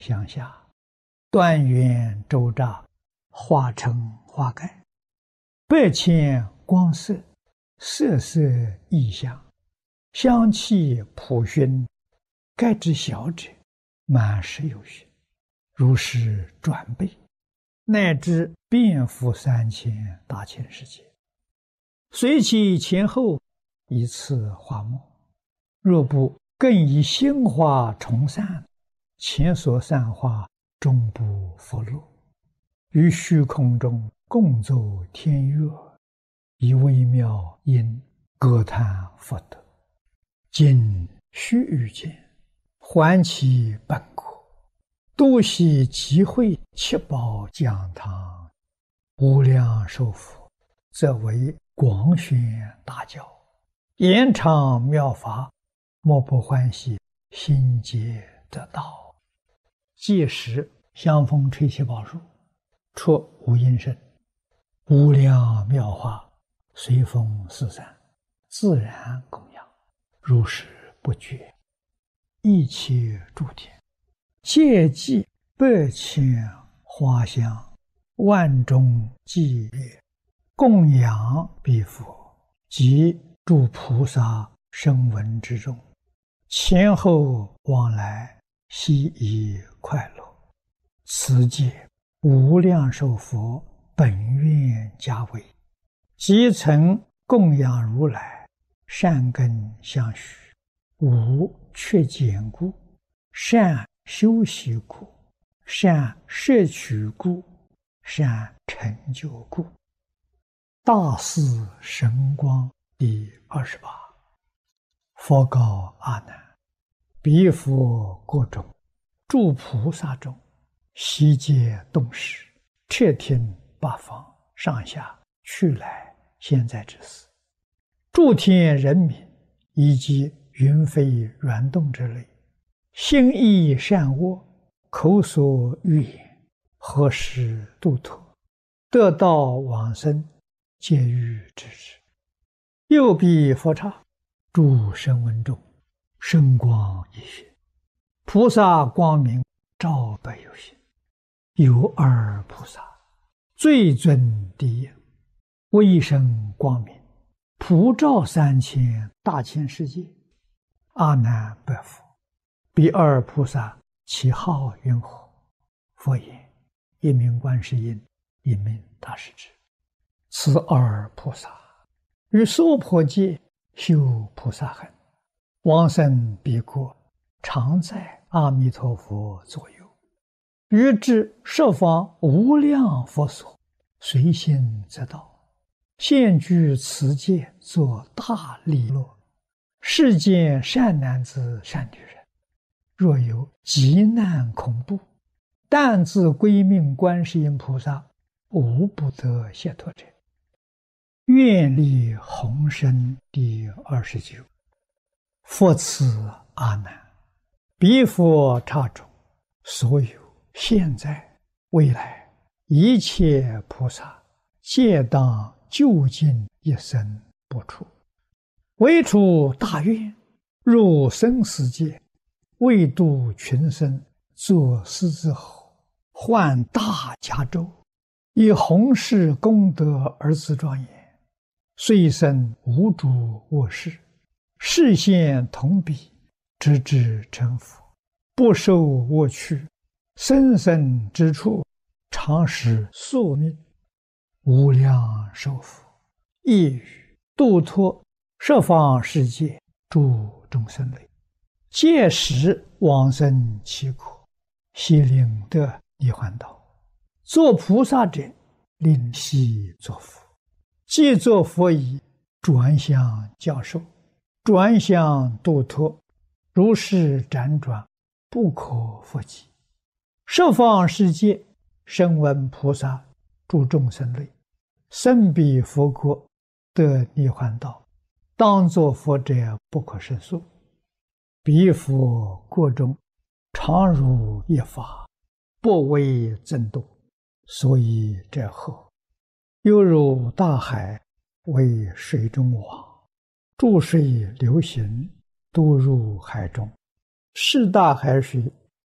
向下，断缘周匝，化成花盖，百千光色，色色异香，香气普熏，盖之小者，满十有余，如是转倍，乃至遍覆3000大千世界，随其前后，一次花末。若不更以心花重散，前所散花终不复落。于虚空中共奏天乐，以微妙音歌叹佛德。今须臾间，还其本国，度悉集会七宝讲堂，无量寿佛，则为广宣大教，延长妙法，莫不欢喜，心结得道。届时香风吹七宝树，出无音声，无量妙法随风四散，自然供养，如是不绝。一切诸天皆祭百千花香，万众伎列，供养彼佛及诸菩萨声闻之中，前后往来，悉以快乐。此界无量寿佛本愿家为，即曾供养如来，善根相续，无缺减故，善修习故，善摄取故，善成就故。大士神光第28。佛告阿难：彼佛国中，诸菩萨中，悉皆动识，彻听八方上下去来现在之事，诸天人民以及云飞软动之类，心意善恶，口所欲言，何时度脱，得道往生，皆欲知之。又彼佛刹，诸声闻中，声光一现，菩萨光明照百有心。有二菩萨，最尊第一，威声光明，普照3000大千世界。阿难白佛：彼二菩萨其号云何？佛言：一名观世音，一名大势至。此二菩萨于娑婆界修菩萨行，往生彼国，常在阿弥陀佛左右，于至十方无量佛所，随心则到，现居此界，作大利乐。世间善男子善女人，若有急难恐怖，但自归命观世音菩萨，无不得解脱者。愿力宏深第29。佛赐阿难：彼佛刹中，所有现在未来一切菩萨，皆当究竟一生不出，唯出大愿，入生死界，为度群生，作狮子吼，唤大迦州，以弘誓功德而自庄严。虽生无诸恶事，示现同彼，直至成佛，不受恶趣，生生之处，常使宿命。无量寿佛亦语度脱十方世界诸众生类，届时往生其国，悉令得涅槃道。作菩萨者，令悉作佛。既作佛已，转向教授，转向度脱，如是辗转，不可复计。十方世界声闻菩萨诸众生类，生彼佛国，得涅槃道，当作佛者不可胜数。彼佛国中，常如一法，不为增度，所以者何？犹如大海，为水中网，注水流行，都入海中。是大海水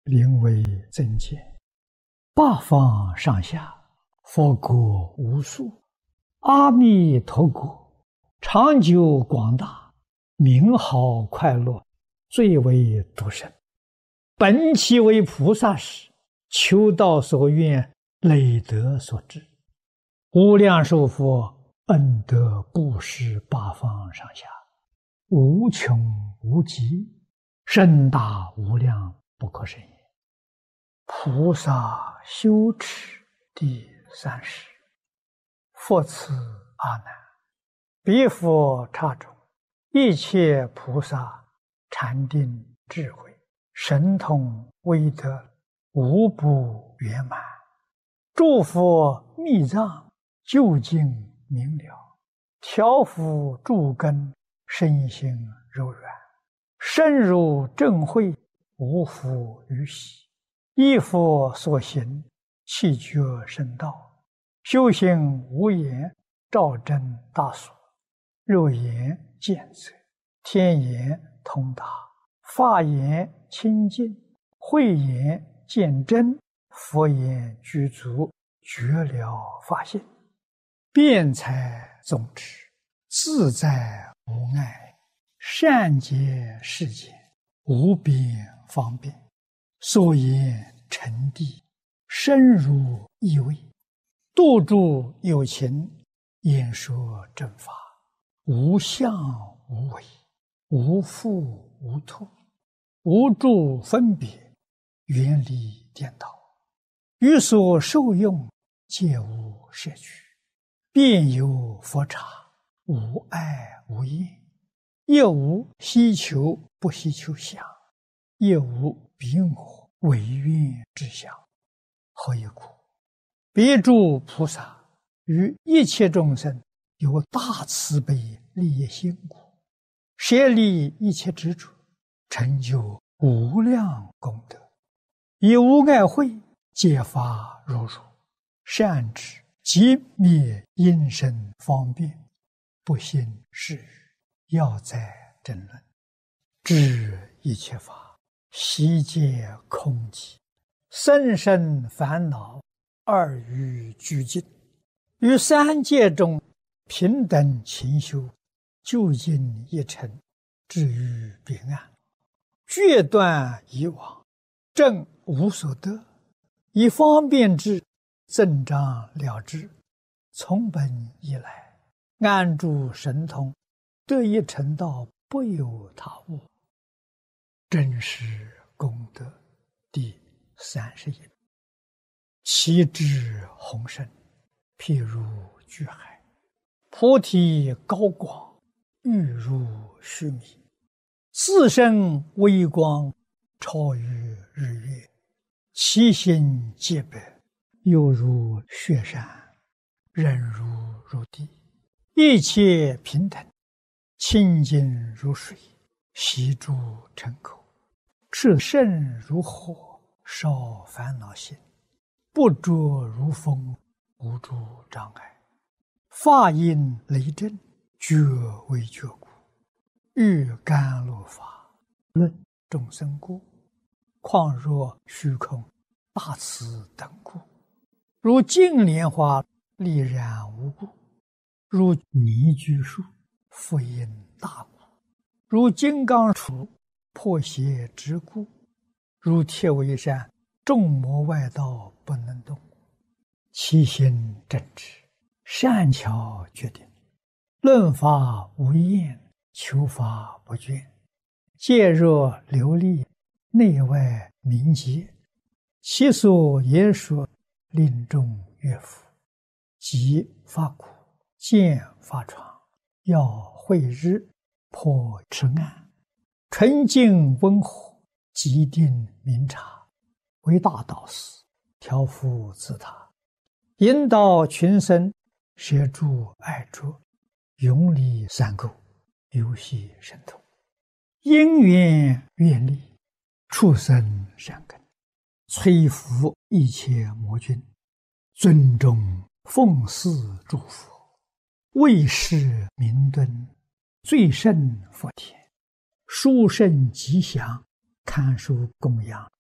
灵为增减，八方上下，佛国无数，阿弥陀国长久广大，名好快乐，最为独生。本其为菩萨时，求道所愿，累德所致。无量寿佛恩德布施八方上下，无穷无极，甚大无量，不可胜也。菩萨修持第30。复次阿难，彼佛刹中，一切菩萨禅定智慧神通威德无不圆满，诸佛密藏究竟明了，调伏诸根身心柔软，深入正慧，无复于喜，依佛所行，气觉深道，修行无言，照真大所，肉眼见则，天眼通达，法眼清净，慧眼见真，佛眼具足，觉了法性，辩才总持，自在无碍，善解世间，无边方便，所言诚谛，深入意味，度诸有情，演说正法，无相无为，无复无脱，无诸分别，远离颠倒，于所受用，皆无摄取，遍有佛刹，无碍无厌，亦无希求不希求相，亦无彼我唯愿之相。何以故？彼诸菩萨于一切众生有大慈悲利益心故，舍离一切执着，成就无量功德，以无碍慧揭发如如，善知即灭因身方便，不信是语，要在争论，知一切法悉皆空寂，生生烦恼二欲俱尽，于三界中平等勤修，究竟一尘，至于彼岸，决断以往，正无所得，以方便智增长了之，从本以来，安住神通，得一成道，不有他物。真实功德第31。其智宏深，譬如巨海，菩提高广，欲如须弥，自身微光，超于日月，其心洁白，犹如雪山，忍如地，一切平等，清净如水，悉诸尘口，炽盛如火，烧烦恼心，不着如风，无诸障碍，法音雷震，觉为觉故，欲甘露法，论众生故，况若虚空大慈等故，如净莲花丽然无故，如泥居树复因大故，如金刚杵破邪之故，如铁围山众魔外道不能动，其心正直，善巧决定，论法无厌，求法不倦，戒若流利，内外明洁，其所言说，令众悦服，即发苦，见发疮，要慧日，破痴暗，纯净温和，极定明察，为大导师，调伏自他，引导群生，摄诸爱着，永离三垢，游戏神通，因缘愿力，畜生善根，摧伏一切魔君，尊重奉祀诸佛，为世明敦，最胜佛田，殊胜吉祥，堪殊供养，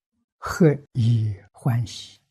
何以欢喜？